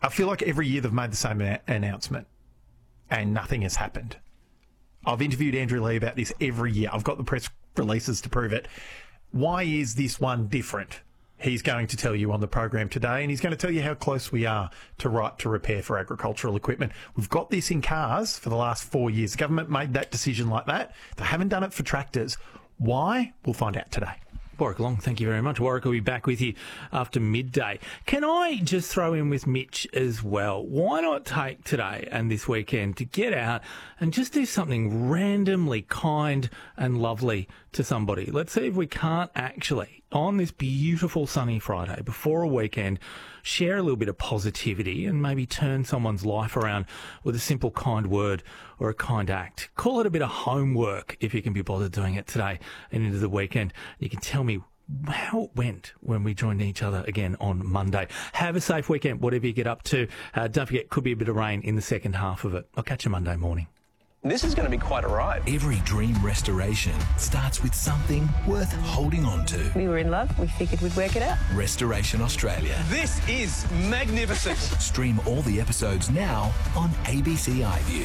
I feel like every year they've made the same announcement and nothing has happened. I've interviewed Andrew Leigh about this every year. I've got the press releases to prove it. Why is this one different? He's going to tell you on the program today, and he's going to tell you how close we are to right to repair for agricultural equipment. We've got this in cars for the last 4 years. The government made that decision like that. They haven't done it for tractors. Why? We'll find out today. Warwick Long, thank you very much. Warwick will be back with you after midday. Can I just throw in with Mitch as well? Why not take today and this weekend to get out and just do something randomly kind and lovely to somebody? Let's see if we can't actually, on this beautiful sunny Friday before a weekend, share a little bit of positivity and maybe turn someone's life around with a simple kind word or a kind act. Call it a bit of homework if you can be bothered doing it today and into the weekend. You can tell me how it went when we joined each other again on Monday. Have a safe weekend, whatever you get up to. Don't forget, could be a bit of rain in the second half of it. I'll catch you Monday morning. This is going to be quite a ride. Every dream restoration starts with something worth holding on to. We were in love. We figured we'd work it out. Restoration Australia. This is magnificent. Stream all the episodes now on ABC iView.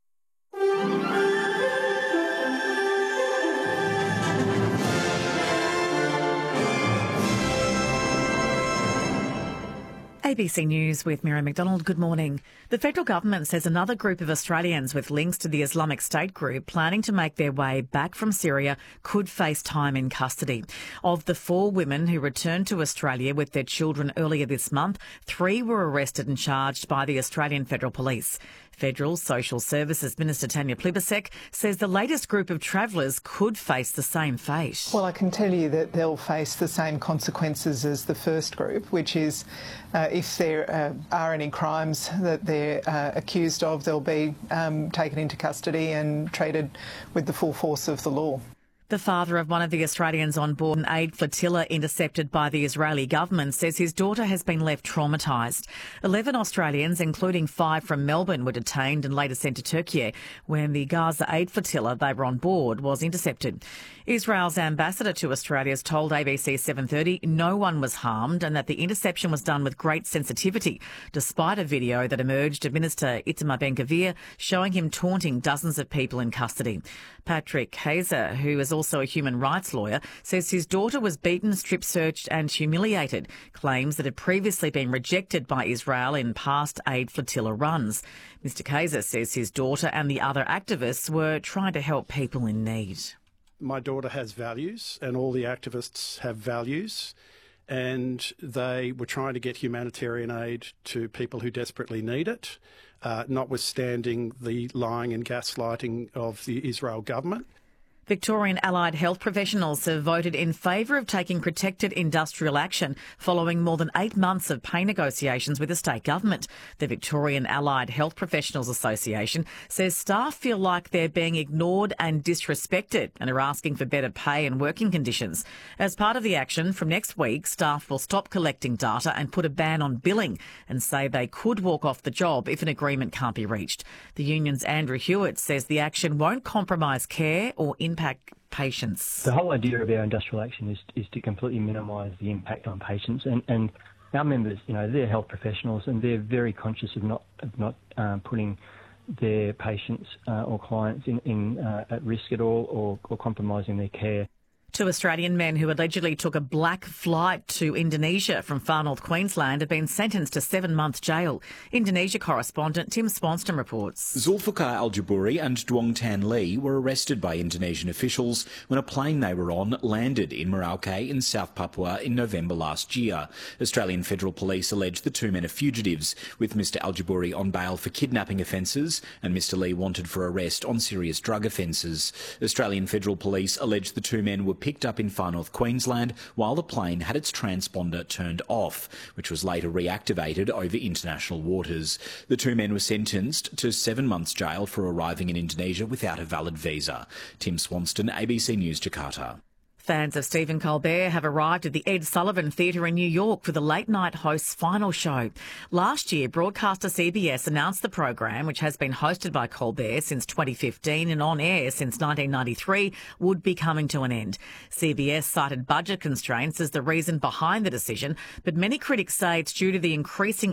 ABC News with Miriam McDonald. Good morning. The federal government says another group of Australians with links to the Islamic State group planning to make their way back from Syria could face time in custody. Of the 4 women who returned to Australia with their children earlier this month, 3 were arrested and charged by the Australian Federal Police. Federal Social Services Minister Tanya Plibersek says the latest group of travellers could face the same fate. Well, I can tell you that they'll face the same consequences as the first group, which is if there are any crimes that they're accused of, they'll be taken into custody and treated with the full force of the law. The father of one of the Australians on board an aid flotilla intercepted by the Israeli government says his daughter has been left traumatised. 11 Australians, including 5 from Melbourne, were detained and later sent to Turkey when the Gaza aid flotilla they were on board was intercepted. Israel's ambassador to Australia has told ABC 7:30 no one was harmed and that the interception was done with great sensitivity, despite a video that emerged of Minister Itamar Ben-Gvir showing him taunting dozens of people in custody. Patrick Kaiser, who is also a human rights lawyer, says his daughter was beaten, strip-searched and humiliated, claims that had previously been rejected by Israel in past aid flotilla runs. Mr Kaiser says his daughter and the other activists were trying to help people in need. My daughter has values and all the activists have values, and they were trying to get humanitarian aid to people who desperately need it, notwithstanding the lying and gaslighting of the Israel government. Victorian allied health professionals have voted in favour of taking protected industrial action following more than 8 months of pay negotiations with the state government. The Victorian Allied Health Professionals Association says staff feel like they're being ignored and disrespected and are asking for better pay and working conditions. As part of the action, from next week, staff will stop collecting data and put a ban on billing and say they could walk off the job if an agreement can't be reached. The union's Andrew Hewitt says the action won't compromise care or impact patients. The whole idea of our industrial action is to completely minimise the impact on patients, and our members, they're health professionals and they're very conscious of not putting their patients or clients in at risk at all or compromising their care. 2 Australian men who allegedly took a black flight to Indonesia from far north Queensland have been sentenced to 7-month jail. Indonesia correspondent Tim Swanston reports. Zulfikar Al-Jabouri and Duong Tan Lee were arrested by Indonesian officials when a plane they were on landed in Merauke in South Papua in November last year. Australian Federal Police allege the 2 men are fugitives, with Mr Al-Jabouri on bail for kidnapping offences and Mr Lee wanted for arrest on serious drug offences. Australian Federal Police allege the 2 men were picked up in far north Queensland while the plane had its transponder turned off, which was later reactivated over international waters. The 2 men were sentenced to 7 months jail for arriving in Indonesia without a valid visa. Tim Swanston, ABC News, Jakarta. Fans of Stephen Colbert have arrived at the Ed Sullivan Theatre in New York for the late-night host's final show. Last year, broadcaster CBS announced the program, which has been hosted by Colbert since 2015 and on air since 1993, would be coming to an end. CBS cited budget constraints as the reason behind the decision, but many critics say it's due to the increasing